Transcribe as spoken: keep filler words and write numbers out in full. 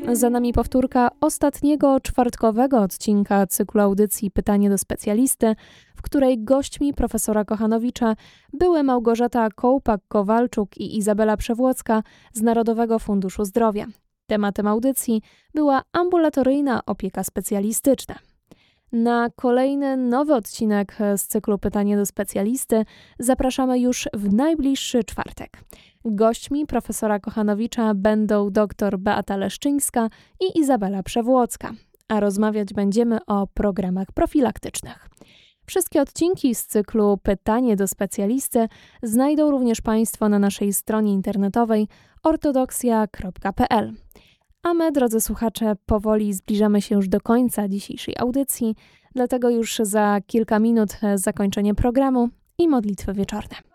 Za nami powtórka ostatniego czwartkowego odcinka cyklu audycji Pytanie do specjalisty, w której gośćmi profesora Kochanowicza były Małgorzata Kołpak-Kowalczuk i Izabela Przewłocka z Narodowego Funduszu Zdrowia. Tematem audycji była ambulatoryjna opieka specjalistyczna. Na kolejny nowy odcinek z cyklu Pytanie do specjalisty zapraszamy już w najbliższy czwartek. Gośćmi profesora Kochanowicza będą dr Beata Leszczyńska i Izabela Przewłocka, a rozmawiać będziemy o programach profilaktycznych. Wszystkie odcinki z cyklu Pytanie do specjalisty znajdą również Państwo na naszej stronie internetowej ortodoksja kropka p l. A my, drodzy słuchacze, powoli zbliżamy się już do końca dzisiejszej audycji, dlatego już za kilka minut zakończenie programu i modlitwy wieczorne.